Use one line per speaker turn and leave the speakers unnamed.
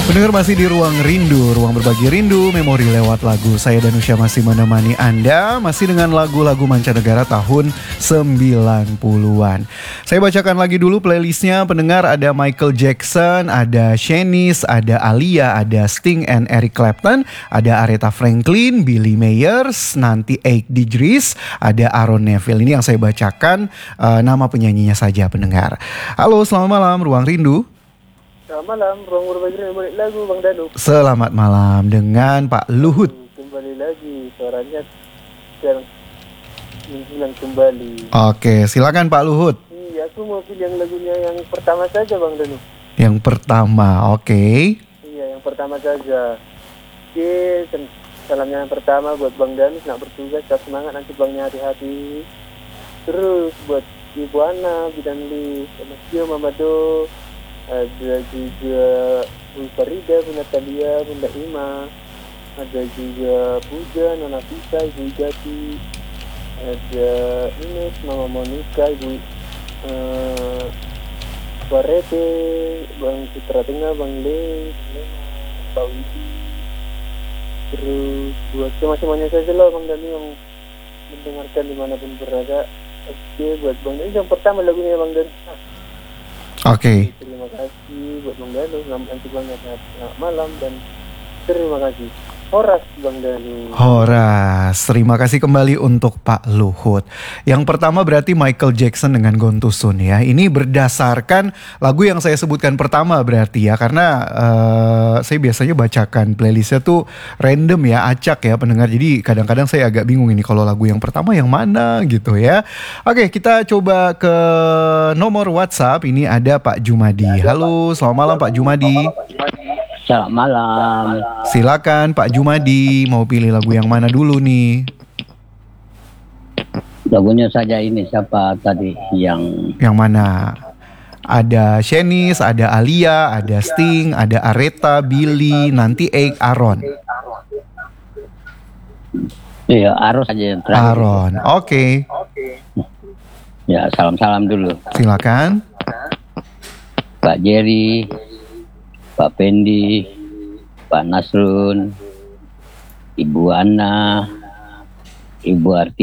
Pendengar masih di Ruang Rindu, ruang berbagi rindu, memori lewat lagu. Saya Danusya masih menemani Anda, masih dengan lagu-lagu mancanegara tahun 90-an. Saya bacakan lagi dulu playlistnya. Pendengar, ada Michael Jackson, ada Shanice, ada Alia, ada Sting and Eric Clapton, ada Aretha Franklin, Billy Myers, nanti Eight Degrees, ada Aaron Neville. Ini yang saya bacakan nama penyanyinya saja, pendengar. Halo, selamat malam, Ruang Rindu.
Selamat malam, ruang berbagi balik lagu Bang Danu.
Selamat malam dengan Pak Luhut.
Kembali lagi, suaranya yang menghilang kembali.
Oke, silakan Pak Luhut.
Iya, aku mau pilih yang lagunya yang pertama saja Bang Danu.
Yang pertama, oke.
Iya, yang pertama saja. Oke, salamnya yang pertama buat Bang Danu, nak bertugas, tetap semangat nanti Bangnya hati-hati. Terus buat Ibu Ana, Bidan Li, Mas Tio, Mama Do. Ada juga Bu Farida, Bu Natalia, Bunda Ima. Ada juga Puja, Nona Pisa, Ibu Jati. Ada Ines, Mama Monica, Ibu Warete, Bang Citra Tengah, Bang Le, Pak Widi. Terus buat semuanya saja lah Bang Dani yang mendengarkan dimanapun berada. Oke, buat Bang Dani yang pertama lagunya Bang Dani.
Oke.
Terima kasih buat Bang Danu. Nanti Bangnya selamat malam dan terima kasih. Horas Bang Danu.
Horas, terima kasih kembali untuk Pak Luhut. Yang pertama berarti Michael Jackson dengan Gone Too Soon ya. Ini berdasarkan lagu yang saya sebutkan pertama berarti ya. Karena saya biasanya bacakan playlistnya tuh random ya, acak ya pendengar. Jadi kadang-kadang saya agak bingung ini kalau lagu yang pertama yang mana gitu ya. Oke, kita coba ke nomor WhatsApp. Ini ada Pak Jumadi. Halo, selamat malam Pak Jumadi.
Selamat malam.
Silakan Pak Jumadi, mau pilih lagu yang mana dulu nih?
Lagunya saja ini siapa tadi yang
mana? Ada Shanice, ada Alia, ada Sting, ada Aretha, Billy, nanti Aaron.
Iya, Aaron saja yang terakhir.
Aaron, oke.
Ya, salam-salam dulu.
Silakan.
Pak Jerry, Pak Pendi, Pak Nasrun, Ibu Ana, Ibu Arti.